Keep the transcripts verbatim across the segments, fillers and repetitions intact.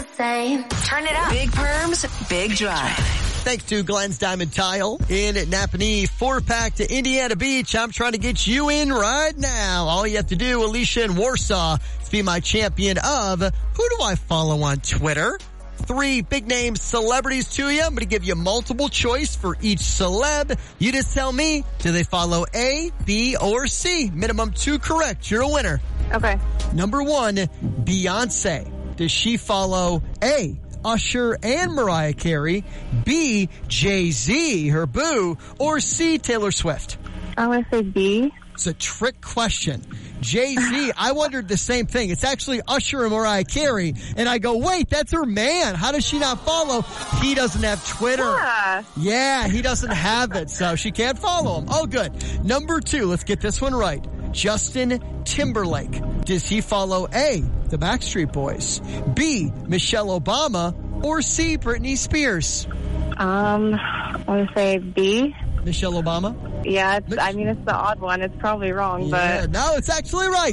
same. Turn it up. Big Perms, Big Drive. Thanks to Glenn's Diamond Tile in Napanee. Four-pack to Indiana Beach. I'm trying to get you in right now. All you have to do, Alicia in Warsaw, is be my champion of who do I follow on Twitter? Three big name celebrities to you. I'm going to give you multiple choice for each celeb. You just tell me, do they follow A, B, or C? Minimum two correct. You're a winner. Okay. Number one, Beyonce. Does she follow A, Usher and Mariah Carey, B, Jay-Z, her boo, or C, Taylor Swift? I'm going to say B. It's a trick question. Jay-Z, I wondered the same thing. It's actually Usher and Mariah Carey. And I go, wait, that's her man. How does she not follow? He doesn't have Twitter. Yeah. Yeah, he doesn't have it, so she can't follow him. Oh, good. Number two, let's get this one right. Justin Timberlake. Does he follow A, the Backstreet Boys, B, Michelle Obama, or C, Britney Spears? Um, I'm going to say B. Michelle Obama? Yeah, it's, I mean, it's the odd one. It's probably wrong, yeah, but... no, it's actually right.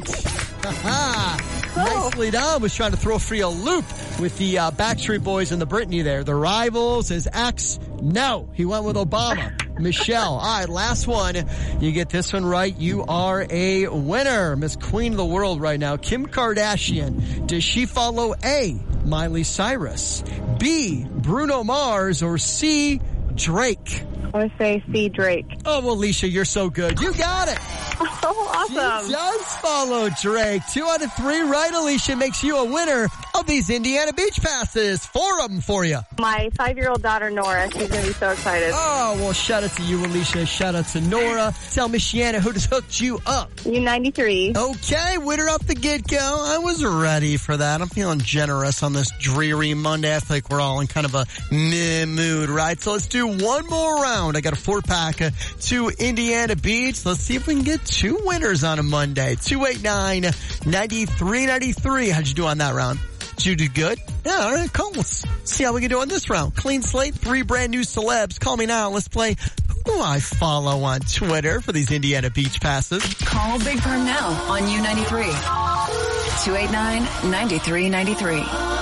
Nicely done. Was trying to throw free a loop with the uh, Backstreet Boys and the Britney there. The rivals, his ex, no. He went with Obama. Michelle. All right, last one. You get this one right, you are a winner. Miss Queen of the World right now, Kim Kardashian. Does she follow A, Miley Cyrus, B, Bruno Mars, or C, Drake? I would say C, Drake. Oh, well, Alicia, you're so good. You got it. Oh, awesome. She does follow Drake. Two out of three right, Alicia, makes you a winner of these Indiana Beach passes. Four of them for you. My five-year-old daughter, Nora, she's going to be so excited. Oh, well, shout out to you, Alicia. Shout out to Nora. Tell Miss Shiana who just hooked you up. U ninety-three. Okay, winner off the get-go. I was ready for that. I'm feeling generous on this dreary Monday. I feel like we're all in kind of a meh mood, right? So let's do one more round. I got a four-pack uh, to Indiana Beach. Let's see if we can get two winners on a Monday. two eight nine, nine three nine three. How'd you do on that round? Did you do good? Yeah, all right, cool. Let's see how we can do on this round. Clean slate, three brand new celebs. Call me now. Let's play who I follow on Twitter for these Indiana Beach passes. Call Big Perm now on U ninety-three. two eight nine, nine three nine three.